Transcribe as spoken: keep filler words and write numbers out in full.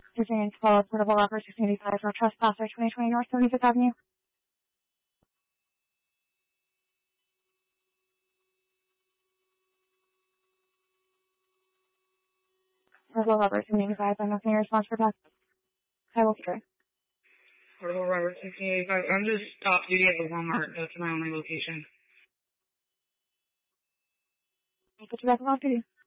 Continuing to follow Portable Rocker sixteen eighty-five for Trespasser twenty twenty North seventy-fifth Avenue. Portable Rocker sixteen eighty-five, I'm not getting a response for that. I will try. Portable Rocker sixteen eighty-five, I'm just off duty at the Walmart. That's my only location. I'll put you back on off duty.